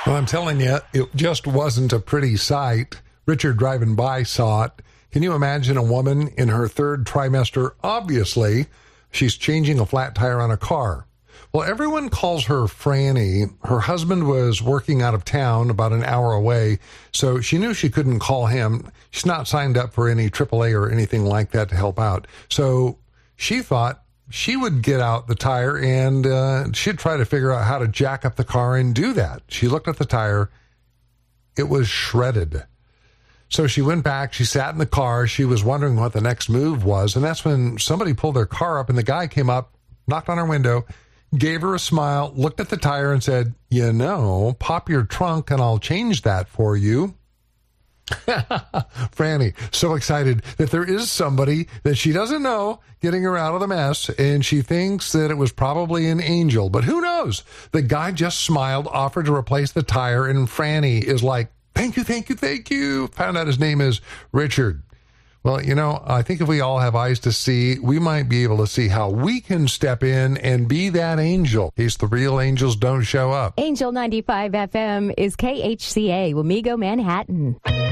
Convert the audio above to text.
Well, I'm telling you, it just wasn't a pretty sight. Richard driving by saw it. Can you imagine a woman in her third trimester? Obviously, she's changing a flat tire on a car. Well, everyone calls her Franny. Her husband was working out of town about an hour away, so she knew she couldn't call him. She's not signed up for any AAA or anything like that to help out. So she thought she would get out the tire and she'd try to figure out how to jack up the car and do that. She looked at the tire. It was shredded. So she went back. She sat in the car. She was wondering what the next move was. And that's when somebody pulled their car up and the guy came up, knocked on her window, gave her a smile, looked at the tire and said, you know, pop your trunk and I'll change that for you. Franny, so excited that there is somebody that she doesn't know getting her out of the mess, and she thinks that it was probably an angel, but who knows? The guy just smiled, offered to replace the tire, and Franny is like, thank you, thank you, thank you. Found out his name is Richard. Well, you know, I think if we all have eyes to see, we might be able to see how we can step in and be that angel in case the real angels don't show up. Angel 95 FM is KHCA, Wamego, Manhattan.